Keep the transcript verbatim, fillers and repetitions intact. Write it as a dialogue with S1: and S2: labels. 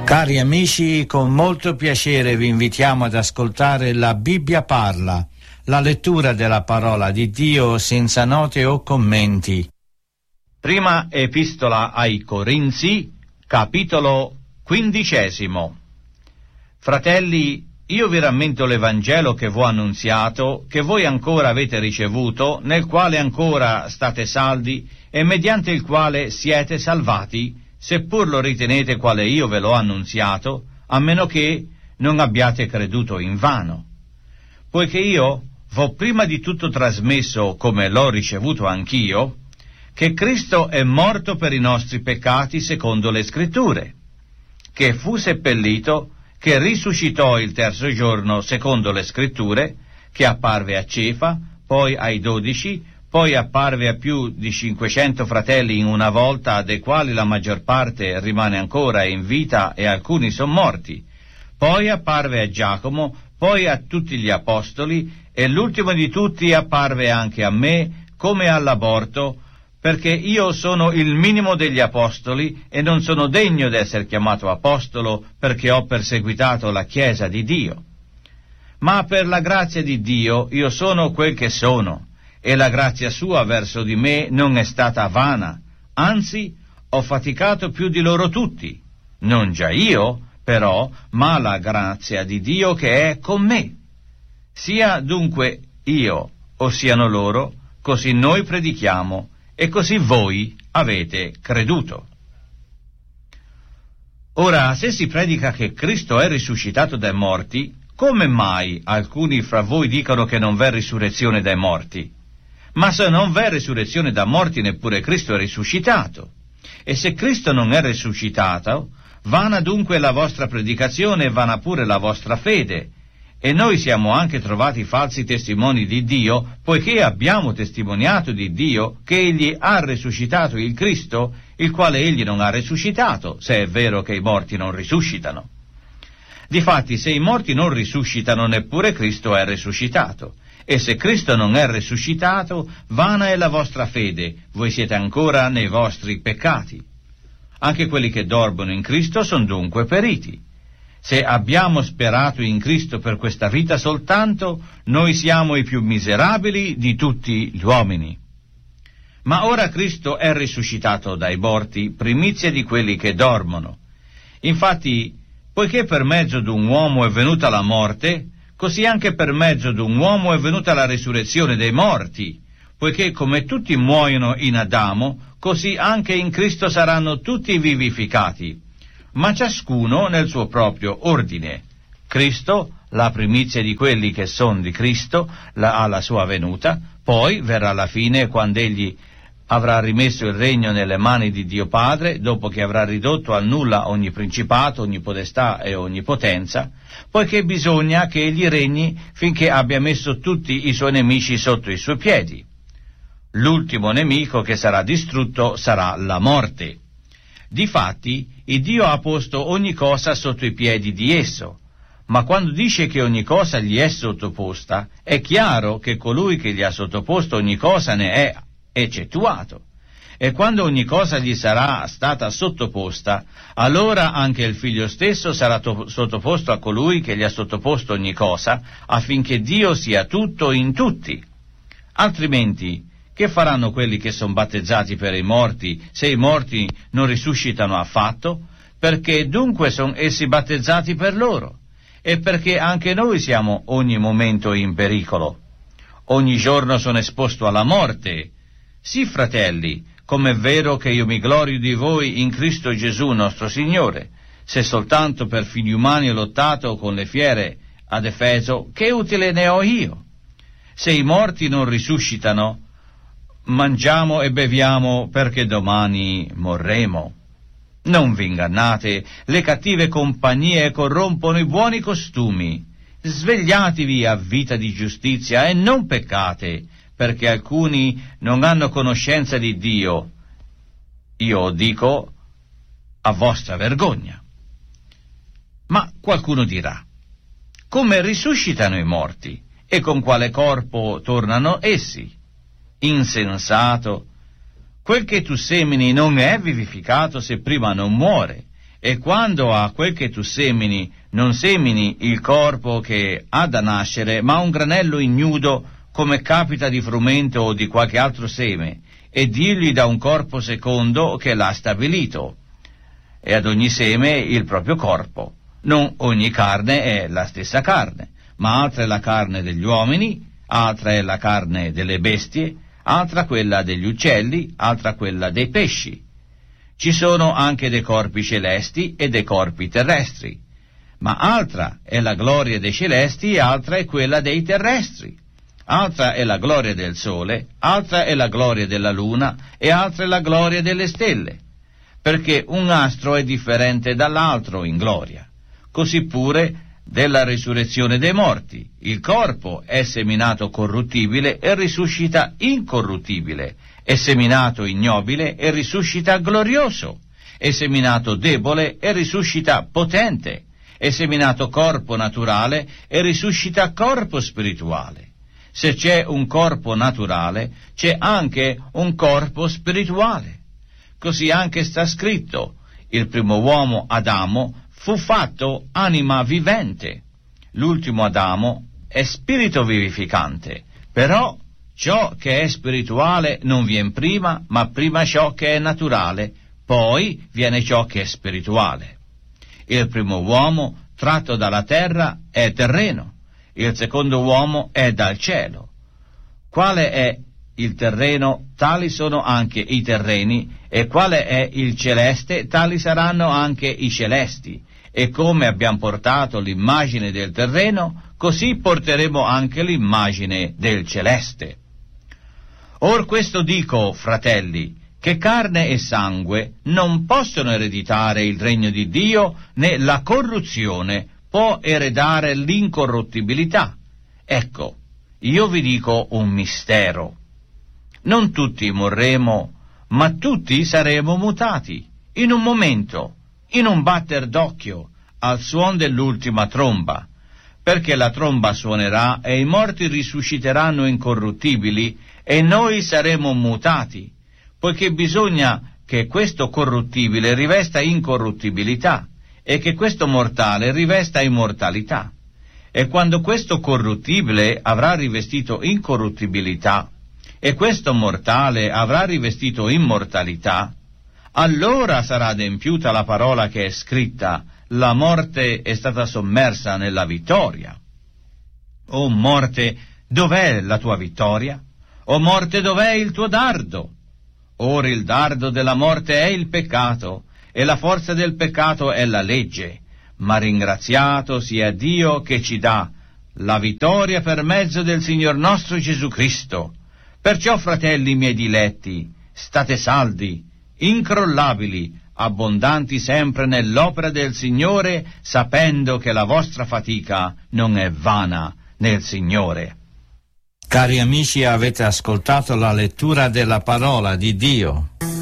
S1: Cari amici, con molto piacere vi invitiamo ad ascoltare La Bibbia parla, la lettura della parola di Dio senza note o commenti.
S2: Prima epistola ai Corinzi, capitolo quindicesimo. Fratelli, io vi rammento l'Evangelo che v'ho annunziato, che voi ancora avete ricevuto, nel quale ancora state saldi e mediante il quale siete salvati, seppur lo ritenete quale io ve l'ho annunziato, a meno che non abbiate creduto invano. Poiché io v'ho prima di tutto trasmesso, come l'ho ricevuto anch'io, che Cristo è morto per i nostri peccati secondo le Scritture, che fu seppellito, che risuscitò il terzo giorno secondo le Scritture, che apparve a Cefa, poi ai dodici, poi apparve a più di cinquecento fratelli in una volta, dei quali la maggior parte rimane ancora in vita e alcuni sono morti. Poi apparve a Giacomo, poi a tutti gli apostoli, e l'ultimo di tutti apparve anche a me, come all'aborto, perché io sono il minimo degli apostoli e non sono degno d'essere chiamato apostolo, perché ho perseguitato la Chiesa di Dio. Ma per la grazia di Dio io sono quel che sono, e la grazia sua verso di me non è stata vana, anzi ho faticato più di loro tutti, non già io, però, ma la grazia di Dio che è con me. Sia dunque io o siano loro, così noi predichiamo, e così voi avete creduto. Ora, se si predica che Cristo è risuscitato dai morti, come mai alcuni fra voi dicono che non v'è risurrezione dai morti? Ma se non v'è risurrezione da morti, neppure Cristo è risuscitato. E se Cristo non è risuscitato, vana dunque la vostra predicazione e vana pure la vostra fede. E noi siamo anche trovati falsi testimoni di Dio, poiché abbiamo testimoniato di Dio che Egli ha risuscitato il Cristo, il quale Egli non ha risuscitato, se è vero che i morti non risuscitano. Difatti, se i morti non risuscitano, neppure Cristo è risuscitato. E se Cristo non è risuscitato, vana è la vostra fede, voi siete ancora nei vostri peccati. Anche quelli che dormono in Cristo sono dunque periti. Se abbiamo sperato in Cristo per questa vita soltanto, noi siamo i più miserabili di tutti gli uomini. Ma ora Cristo è risuscitato dai morti, primizia di quelli che dormono. Infatti, poiché per mezzo d'un uomo è venuta la morte, così anche per mezzo d'un uomo è venuta la risurrezione dei morti, poiché come tutti muoiono in Adamo, così anche in Cristo saranno tutti vivificati, ma ciascuno nel suo proprio ordine. Cristo, la primizia di quelli che sono di Cristo, la, alla sua venuta, poi verrà la fine, quando egli avrà rimesso il regno nelle mani di Dio Padre, dopo che avrà ridotto al nulla ogni principato, ogni potestà e ogni potenza, poiché bisogna che egli regni finché abbia messo tutti i suoi nemici sotto i suoi piedi. L'ultimo nemico che sarà distrutto sarà la morte. Difatti, il Dio ha posto ogni cosa sotto i piedi di esso, ma quando dice che ogni cosa gli è sottoposta, è chiaro che colui che gli ha sottoposto ogni cosa ne è eccettuato. E quando ogni cosa gli sarà stata sottoposta, allora anche il Figlio stesso sarà to- sottoposto a colui che gli ha sottoposto ogni cosa, affinché Dio sia tutto in tutti. Altrimenti, che faranno quelli che sono battezzati per i morti, se i morti non risuscitano affatto? Perché dunque sono essi battezzati per loro? E perché anche noi siamo ogni momento in pericolo. Ogni giorno sono esposto alla morte. Sì, fratelli, com'è vero che io mi glorio di voi in Cristo Gesù nostro Signore, se soltanto per fini umani ho lottato con le fiere ad Efeso, che utile ne ho io? Se i morti non risuscitano, mangiamo e beviamo perché domani morremo. Non vi ingannate, le cattive compagnie corrompono i buoni costumi. Svegliatevi a vita di giustizia e non peccate, perché alcuni non hanno conoscenza di Dio. Io dico a vostra vergogna. Ma qualcuno dirà: come risuscitano i morti? E con quale corpo tornano essi? Insensato! Quel che tu semini non è vivificato se prima non muore, E quando a quel che tu semini non semini il corpo che ha da nascere, ma un granello ignudo, come capita di frumento o di qualche altro seme, e digli da un corpo secondo che l'ha stabilito, e ad ogni seme il proprio corpo. Non ogni carne è la stessa carne, ma altra è la carne degli uomini, altra è la carne delle bestie, altra quella degli uccelli, altra quella dei pesci. Ci sono anche dei corpi celesti e dei corpi terrestri, ma altra è la gloria dei celesti e altra è quella dei terrestri. Altra è la gloria del sole, altra è la gloria della luna e altra è la gloria delle stelle, perché un astro è differente dall'altro in gloria. Così pure della risurrezione dei morti. Il corpo è seminato corruttibile e risuscita incorruttibile, è seminato ignobile e risuscita glorioso, è seminato debole e risuscita potente, è seminato corpo naturale e risuscita corpo spirituale. Se c'è un corpo naturale, c'è anche un corpo spirituale. Così anche sta scritto: il primo uomo, Adamo, fu fatto anima vivente. L'ultimo Adamo è spirito vivificante. Però ciò che è spirituale non viene prima, ma prima ciò che è naturale, poi viene ciò che è spirituale. Il primo uomo, tratto dalla terra, è terreno. Il secondo uomo è dal cielo. Quale è il terreno, tali sono anche i terreni, e quale è il celeste, tali saranno anche i celesti. E come abbiamo portato l'immagine del terreno, così porteremo anche l'immagine del celeste. Or questo dico, fratelli, che carne e sangue non possono ereditare il regno di Dio, né la corruzione può eredare l'incorruttibilità. Ecco, io vi dico un mistero. Non tutti morremo, ma tutti saremo mutati, in un momento, in un batter d'occhio, al suon dell'ultima tromba, perché la tromba suonerà e i morti risusciteranno incorruttibili e noi saremo mutati, poiché bisogna che questo corruttibile rivesta incorruttibilità e che questo mortale rivesta immortalità. E quando questo corruttibile avrà rivestito incorruttibilità e questo mortale avrà rivestito immortalità, allora sarà adempiuta la parola che è scritta: la morte è stata sommersa nella vittoria. O morte, dov'è la tua vittoria? O morte, dov'è il tuo dardo? Ora il dardo della morte è il peccato, e la forza del peccato è la legge. Ma ringraziato sia Dio che ci dà la vittoria per mezzo del Signor nostro Gesù Cristo. Perciò, fratelli miei diletti, state saldi, incrollabili, abbondanti sempre nell'opera del Signore, sapendo che la vostra fatica non è vana nel Signore.
S1: Cari amici, avete ascoltato la lettura della parola di Dio.